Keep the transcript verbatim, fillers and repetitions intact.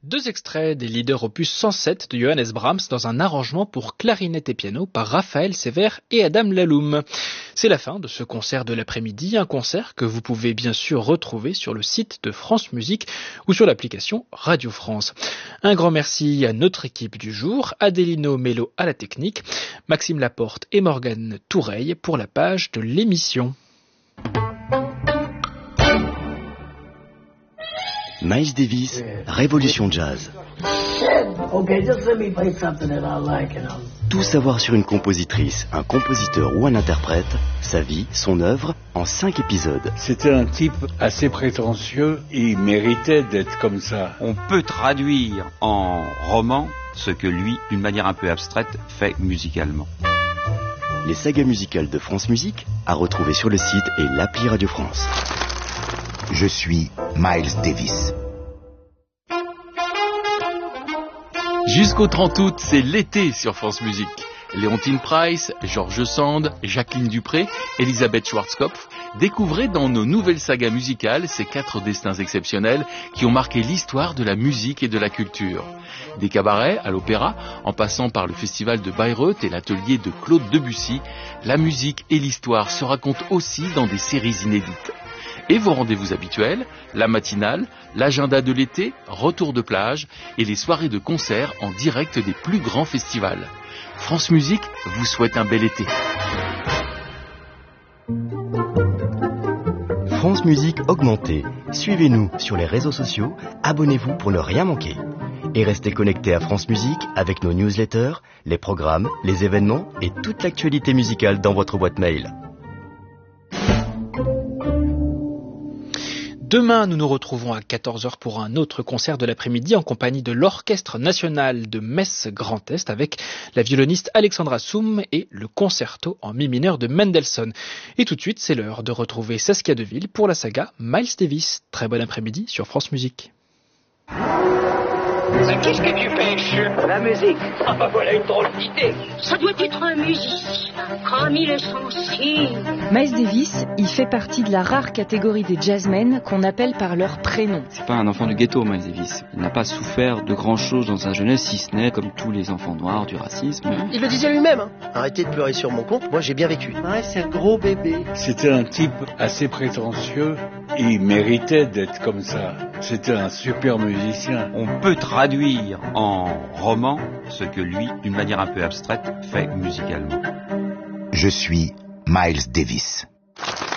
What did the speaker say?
Deux extraits des Lieder opus cent sept de Johannes Brahms dans un arrangement pour clarinette et piano par Raphaël Sévère et Adam Laloum. C'est la fin de ce concert de l'après-midi, un concert que vous pouvez bien sûr retrouver sur le site de France Musique ou sur l'application Radio France. Un grand merci à notre équipe du jour, Adélino Mello à la technique, Maxime Laporte et Morgane Toureille pour la page de l'émission. Miles Davis, Révolution Jazz. Tout savoir sur une compositrice, un compositeur ou un interprète, sa vie, son œuvre, en cinq épisodes. C'était un type assez prétentieux, il méritait d'être comme ça. On peut traduire en roman ce que lui, d'une manière un peu abstraite, fait musicalement. Les sagas musicales de France Musique, à retrouver sur le site et l'appli Radio France. Je suis Miles Davis. Jusqu'au trente août, c'est l'été sur France Musique. Léontine Price, Georges Sand, Jacqueline Dupré, Elisabeth Schwarzkopf, découvrez dans nos nouvelles sagas musicales ces quatre destins exceptionnels qui ont marqué l'histoire de la musique et de la culture. Des cabarets à l'opéra, en passant par le festival de Bayreuth et l'atelier de Claude Debussy, la musique et l'histoire se racontent aussi dans des séries inédites. Et vos rendez-vous habituels, la matinale, l'agenda de l'été, retour de plage et les soirées de concert en direct des plus grands festivals. France Musique vous souhaite un bel été. France Musique augmentée. Suivez-nous sur les réseaux sociaux, abonnez-vous pour ne rien manquer. Et restez connectés à France Musique avec nos newsletters, les programmes, les événements et toute l'actualité musicale dans votre boîte mail. Demain, nous nous retrouvons à quatorze heures pour un autre concert de l'après-midi en compagnie de l'Orchestre National de Metz Grand Est avec la violoniste Alexandra Soum et le concerto en mi mineur de Mendelssohn. Et tout de suite, c'est l'heure de retrouver Saskia Deville pour la saga Miles Davis. Très bon après-midi sur France Musique. Mais qu'est-ce que tu pêches? La musique. Ah bah voilà une drôle d'idée. Ça doit être un musicien, comme il est sensible. Miles Davis, il fait partie de la rare catégorie des jazzmen qu'on appelle par leur prénom. C'est pas un enfant du ghetto, Miles Davis. Il n'a pas souffert de grand chose dans sa jeunesse, si ce n'est, comme tous les enfants noirs, du racisme. Il le disait lui-même. Hein. Arrêtez de pleurer sur mon compte, moi j'ai bien vécu. Ouais, c'est un gros bébé. C'était un type assez prétentieux, il méritait d'être comme ça. C'était un super musicien. On peut traduire en roman ce que lui, d'une manière un peu abstraite, fait musicalement. Je suis Miles Davis.